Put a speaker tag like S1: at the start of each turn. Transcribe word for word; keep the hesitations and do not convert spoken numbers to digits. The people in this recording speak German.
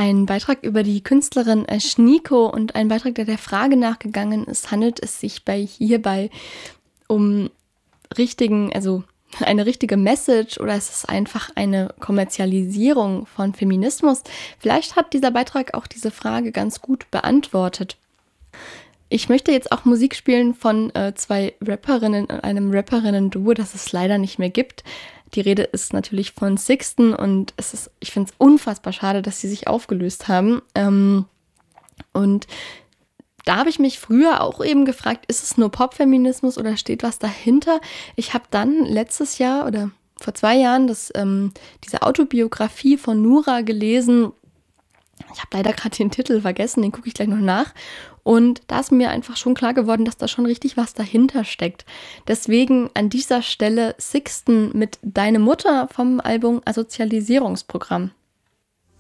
S1: ein Beitrag über die Künstlerin äh, Schnieko und ein Beitrag, der der Frage nachgegangen ist, handelt es sich bei hierbei um richtigen, also eine richtige Message oder ist es einfach eine Kommerzialisierung von Feminismus? Vielleicht hat dieser Beitrag auch diese Frage ganz gut beantwortet. Ich möchte jetzt auch Musik spielen von äh, zwei Rapperinnen, einem Rapperinnen-Duo, das es leider nicht mehr gibt. Die Rede ist natürlich von Sixten und es ist, ich finde es unfassbar schade, dass sie sich aufgelöst haben. Ähm, und da habe ich mich früher auch eben gefragt, ist es nur Popfeminismus oder steht was dahinter? Ich habe dann letztes Jahr oder vor zwei Jahren das, ähm, diese Autobiografie von Nura gelesen. Ich habe leider gerade den Titel vergessen, den gucke ich gleich noch nach. Und da ist mir einfach schon klar geworden, dass da schon richtig was dahinter steckt. Deswegen an dieser Stelle Sixten mit Deine Mutter vom Album Asozialisierungsprogramm.